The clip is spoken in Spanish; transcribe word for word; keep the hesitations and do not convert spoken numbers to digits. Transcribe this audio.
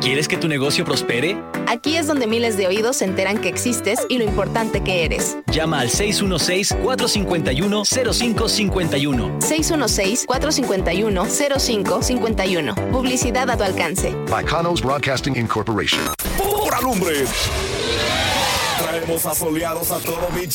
¿Quieres que tu negocio prospere? Aquí es donde miles de oídos se enteran que existes y lo importante que eres. Llama al seis uno seis, cuatro cinco uno, cero cinco cinco uno. seis uno seis, cuatro cinco uno, cero cinco cinco uno. Publicidad a tu alcance. Bacanos Broadcasting Incorporation. ¡Pura lumbre! Traemos asoleados a todo mi